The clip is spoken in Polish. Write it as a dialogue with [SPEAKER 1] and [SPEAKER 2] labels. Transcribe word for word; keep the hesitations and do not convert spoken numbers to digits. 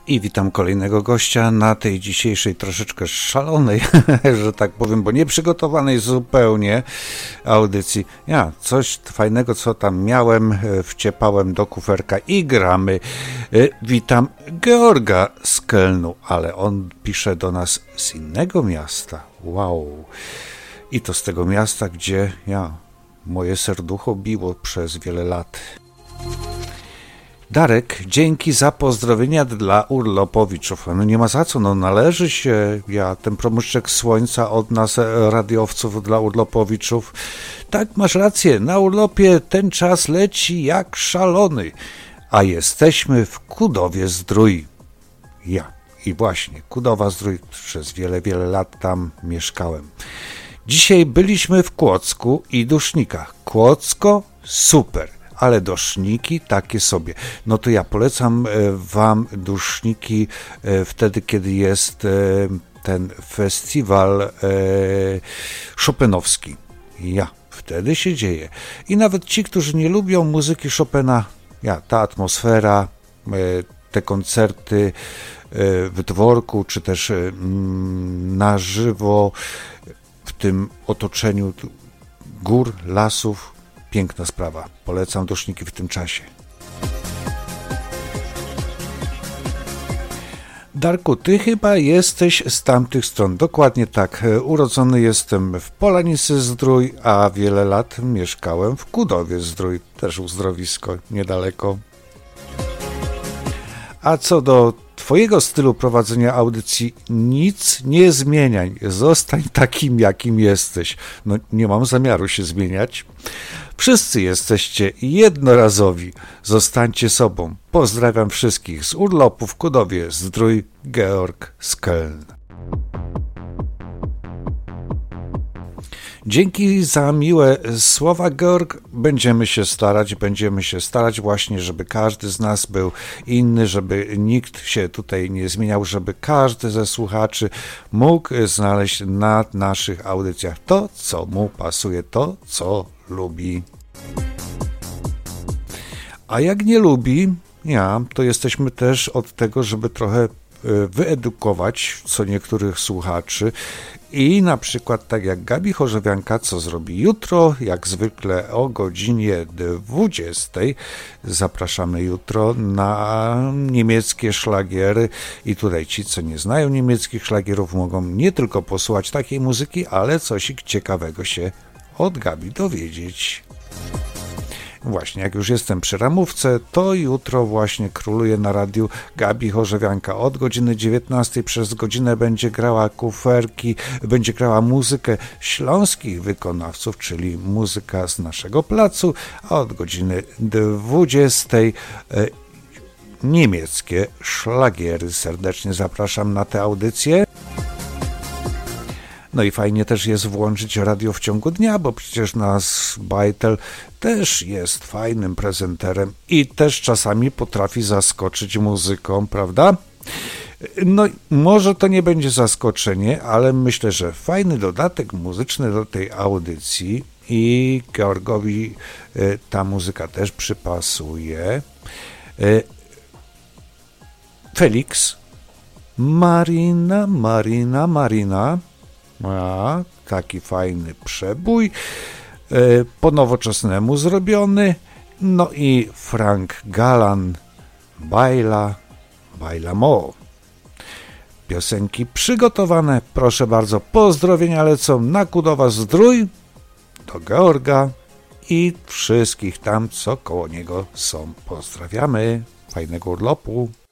[SPEAKER 1] I witam kolejnego gościa na tej dzisiejszej troszeczkę szalonej, że tak powiem, bo nieprzygotowanej zupełnie audycji. Ja, coś fajnego, co tam miałem, wciepałem do kuferka i gramy. Witam Georga z Kelnu, ale on pisze do nas z innego miasta. Wow. I to z tego miasta, gdzie ja, moje serducho biło przez wiele lat. Darek, dzięki za pozdrowienia dla urlopowiczów. No nie ma za co, no należy się, ja ten promuszczek słońca od nas radiowców dla urlopowiczów. Tak, masz rację, na urlopie ten czas leci jak szalony, a jesteśmy w Kudowie-Zdrój. Ja, i właśnie, Kudowa-Zdrój, przez wiele, wiele lat tam mieszkałem. Dzisiaj byliśmy w Kłodzku i Dusznikach. Kłodzko super. Ale Duszniki takie sobie. No to ja polecam wam Duszniki wtedy, kiedy jest ten festiwal chopinowski. Ja, wtedy się dzieje. I nawet ci, którzy nie lubią muzyki Chopina, ja, ta atmosfera, te koncerty w dworku, czy też na żywo w tym otoczeniu gór, lasów, piękna sprawa. Polecam Duszniki w tym czasie. Darku, ty chyba jesteś z tamtych stron. Dokładnie tak. Urodzony jestem w Polanicy-Zdrój, a wiele lat mieszkałem w Kudowie-Zdrój. Też uzdrowisko niedaleko. A co do twojego stylu prowadzenia audycji, nic nie zmieniaj. Zostań takim, jakim jesteś. No, nie mam zamiaru się zmieniać. Wszyscy jesteście jednorazowi. Zostańcie sobą. Pozdrawiam wszystkich z urlopu w Kudowie-Zdrój, Georg z Keln. Dzięki za miłe słowa, Georg. Będziemy się starać, będziemy się starać właśnie, żeby każdy z nas był inny, żeby nikt się tutaj nie zmieniał, żeby każdy ze słuchaczy mógł znaleźć na naszych audycjach to, co mu pasuje, to, co lubi. A jak nie lubi, ja, to jesteśmy też od tego, żeby trochę wyedukować co niektórych słuchaczy i na przykład tak jak Gabi Chorzowianka, co zrobi jutro, jak zwykle o godzinie dwudziestej. Zapraszamy jutro na niemieckie szlagiery i tutaj ci, co nie znają niemieckich szlagierów, mogą nie tylko posłuchać takiej muzyki, ale coś ciekawego się od Gabi dowiedzieć. Właśnie, jak już jestem przy ramówce, to jutro właśnie króluje na radiu Gabi Chorzowianka. Od godziny dziewiętnastej przez godzinę będzie grała kuferki, będzie grała muzykę śląskich wykonawców, czyli muzyka z naszego placu, a od godziny dwudziestej e, niemieckie szlagiery. Serdecznie zapraszam na tę audycję. No i fajnie też jest włączyć radio w ciągu dnia, bo przecież nasz Bajtel też jest fajnym prezenterem i też czasami potrafi zaskoczyć muzyką, prawda? No może to nie będzie zaskoczenie, ale myślę, że fajny dodatek muzyczny do tej audycji i Georgowi ta muzyka też przypasuje. Felix, Marina, Marina, Marina. A, taki fajny przebój, e, po nowoczesnemu zrobiony, no i Frank Galan, Baila, Baila Mo. Piosenki przygotowane, proszę bardzo, pozdrowienia lecą na Kudowa-Zdrój, do Georga i wszystkich tam, co koło niego są. Pozdrawiamy, fajnego urlopu.